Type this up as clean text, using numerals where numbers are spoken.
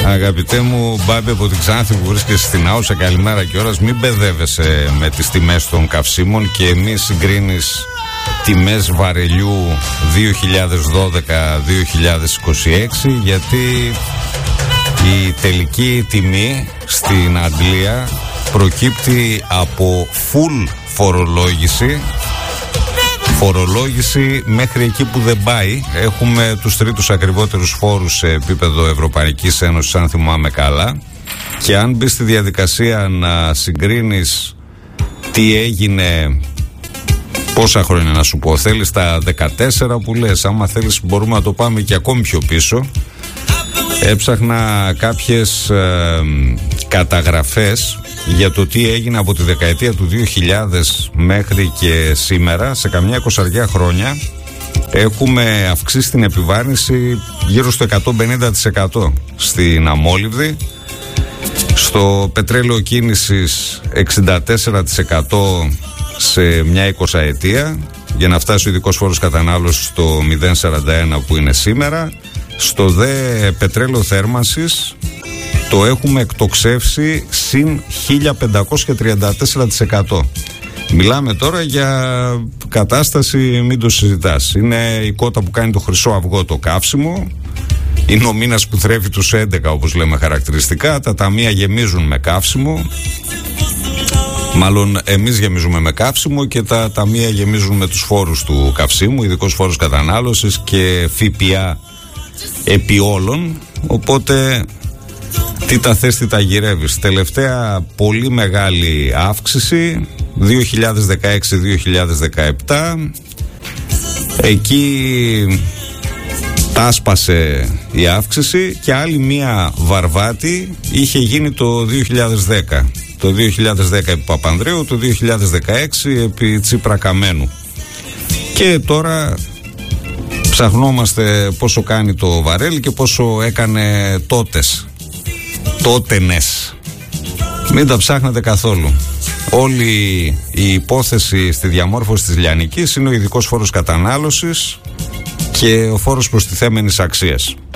Αγαπητέ μου Μπάμπη από την Ξάνθη που βρίσκεσαι στην Άουσα, καλημέρα και ώρας. Μην μπερδεύεσαι με τις τιμές των καυσίμων και μη συγκρίνεις τιμές βαρελιού 2012-2026, γιατί η τελική τιμή στην Αγγλία προκύπτει από full φορολόγηση μέχρι εκεί που δεν πάει. Έχουμε τους τρίτους ακριβότερους φόρους σε επίπεδο Ευρωπαϊκής Ένωσης, αν θυμάμαι καλά. Και αν μπεις στη διαδικασία να συγκρίνεις τι έγινε, πόσα χρόνια να σου πω, θέλεις τα 14 που λες, άμα θέλεις μπορούμε να το πάμε και ακόμη πιο πίσω. Έψαχνα κάποιες καταγραφές για το τι έγινε από τη δεκαετία του 2000 μέχρι και σήμερα. Σε καμιά 20 χρόνια έχουμε αυξήσει την επιβάρυνση γύρω στο 150% στην αμόλυβδη, στο πετρέλαιο κίνησης 64% σε μια 20ετία, για να φτάσει ο ειδικός φόρος κατανάλωσης στο 0,41 που είναι σήμερα. Στο δε πετρέλαιο θέρμανσης το έχουμε εκτοξεύσει συν 1534%. Μιλάμε τώρα για κατάσταση, μην το συζητάς. Είναι η κότα που κάνει το χρυσό αυγό το καύσιμο. Είναι ο μήνας που θρέφει τους 11, όπως λέμε χαρακτηριστικά. Τα ταμεία γεμίζουν με καύσιμο. Μάλλον εμείς γεμίζουμε με καύσιμο και τα ταμεία γεμίζουν με τους φόρους του καυσίμου, ειδικός φόρος κατανάλωσης και ΦΠΑ επί όλων. Οπότε τι τα θες, τι τα γυρεύεις. Τελευταία πολύ μεγάλη αύξηση 2016-2017. Εκεί τάσπασε η αύξηση και άλλη μία βαρβάτη είχε γίνει το 2010. Το 2010 επί Παπανδρέου, το 2016 επί Τσίπρα Καμένου. Και τώρα ψαχνόμαστε πόσο κάνει το βαρέλι και πόσο έκανε τότενες. Μην τα ψάχνετε καθόλου. Όλη η υπόθεση στη διαμόρφωση της λιανικής είναι ο ειδικός φόρος κατανάλωσης και ο φόρος προστιθέμενης αξίας.